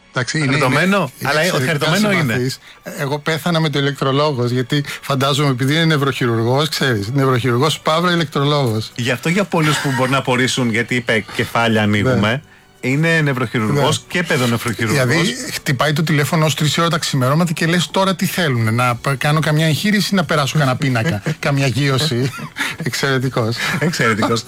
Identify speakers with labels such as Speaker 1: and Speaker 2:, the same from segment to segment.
Speaker 1: Χαριτωμένο, αλλά χαριτωμένο είναι.
Speaker 2: Εγώ πέθανα με το ηλεκτρολόγος, γιατί φαντάζομαι επειδή είναι νευροχειρουργός, ξέρεις, νευροχειρουργός παύλα ηλεκτρολόγος.
Speaker 1: Γι' αυτό για πολλούς που μπορεί να απορρίσουν, γιατί είπε κεφάλια ανοίγουμε, είναι νευροχειρουργός και παιδονεφροχειρουργός.
Speaker 2: Δηλαδή χτυπάει το τηλέφωνο ως 3 ώρα τα ξημερώματα και λες τώρα τι θέλουν, να κάνω καμιά εγχείρηση ή να περάσω κανένα πίνακα, καμιά γύρωση. Εξαιρετικός.
Speaker 1: Εξαιρετικός.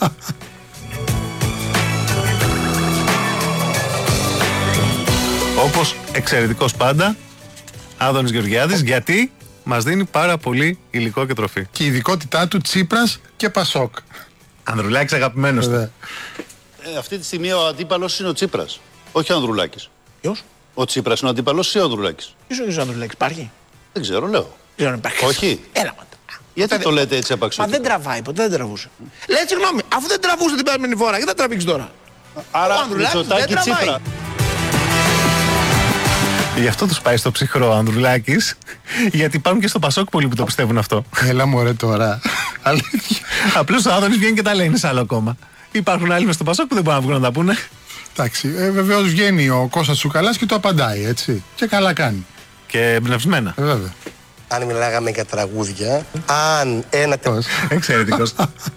Speaker 1: Όπως εξαιρετικός πάντα, Άδωνης Γεωργιάδης, γιατί μας δίνει πάρα πολύ υλικό και τροφή.
Speaker 2: Και η ειδικότητά του Τσίπρας και Πασόκ.
Speaker 1: Ανδρουλάκης αγαπημένος του.
Speaker 3: Αυτή τη στιγμή ο αντίπαλος είναι ο Τσίπρας, όχι ο Ανδρουλάκης.
Speaker 4: Ποιος?
Speaker 3: Ο Τσίπρας είναι ο αντίπαλος ή ο Ανδρουλάκης?
Speaker 4: Ποιος ο Ανδρουλάκης, υπάρχει?
Speaker 3: Δεν ξέρω, λέω.
Speaker 4: Δεν υπάρχει.
Speaker 3: Όχι.
Speaker 4: Έλα μα.
Speaker 3: Γιατί το λέτε έτσι απαξιωτικά?
Speaker 4: Μα δεν τραβάει, ποτέ δεν τραβούσε. Λέει συγγνώμη, αφού δεν τραβούσε την περασμένη φορά, γιατί θα τραβήξει τώρα?
Speaker 3: Άρα,
Speaker 4: ο Ανδρουλάκης
Speaker 3: Μητσοτάκη,
Speaker 4: δεν τραβάει.
Speaker 3: Τσίπρα.
Speaker 1: Γι' αυτό τους πάει στο ψυχρό ο Ανδρουλάκης, γιατί υπάρχουν και στο Πασόκ πολλοί που το πιστεύουν αυτό.
Speaker 2: Έλα μωρέ τώρα. Αλήθεια.
Speaker 1: Απλώς ο Άδωνης βγαίνει και τα λέει, είναι σε άλλο κόμμα. Υπάρχουν άλλοι μες στο Πασόκ που δεν μπορούν να βγουν να τα πούνε.
Speaker 2: Εντάξει, βεβαίως βγαίνει ο Κώστας Τσουκαλάς και το απαντάει, έτσι. Και καλά κάνει.
Speaker 1: Και εμπνευσμένα.
Speaker 2: Βέβαια.
Speaker 5: Αν μιλάγαμε για τραγούδια, αν ένα...
Speaker 1: Εξαιρετικός.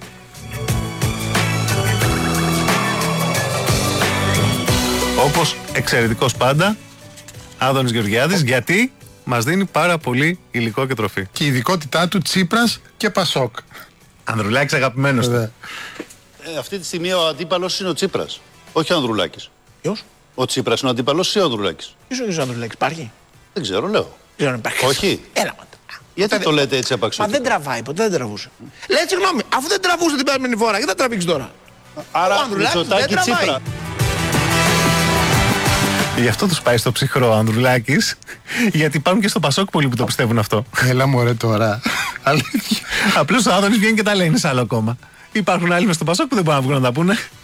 Speaker 1: Όπως εξαιρετικός πάντα, Άδωνης Γεωργιάδης, γιατί μας δίνει πάρα πολύ υλικό και τροφή.
Speaker 2: Και η ειδικότητά του Τσίπρας και Πασόκ.
Speaker 1: Ανδρουλάκης αγαπημένος του.
Speaker 3: Αυτή τη στιγμή ο αντίπαλος είναι ο Τσίπρας, όχι ο Ανδρουλάκης.
Speaker 4: Ποιος?
Speaker 3: Ο Τσίπρας είναι ο αντίπαλος ή ο Ανδρουλάκης?
Speaker 4: Ποιος ο Ανδρουλάκης, υπάρχει?
Speaker 3: Δεν ξέρω, λέω.
Speaker 4: Δεν υπάρχει.
Speaker 3: Όχι.
Speaker 4: Έλα μα.
Speaker 3: Γιατί το λέτε έτσι
Speaker 4: Μα
Speaker 3: απαξιωτικά?
Speaker 4: δεν τραβάει, ποτέ δεν τραβούσε. Λέει συγγνώμη, αφού δεν τραβούσε την περασμένη φορά, γιατί θα τραβήξει τώρα?
Speaker 3: Άρα,
Speaker 4: ο Ανδρουλάκης
Speaker 3: Μητσοτάκη,
Speaker 4: δεν τραβάει.
Speaker 3: Τσίπρα.
Speaker 1: Γι' αυτό τους πάει στο ψυχρό ο Ανδρουλάκης, γιατί υπάρχουν και στο Πασόκ πολλοί που το πιστεύουν αυτό.
Speaker 2: Έλα μωρέ τώρα. Αλήθεια.
Speaker 1: Απλώς ο Άδωνης βγαίνει και τα λέει, είναι σε άλλο κόμμα. Υπάρχουν άλλοι μες στο Πασόκ που δεν μπορούν να βγουν να τα πούνε.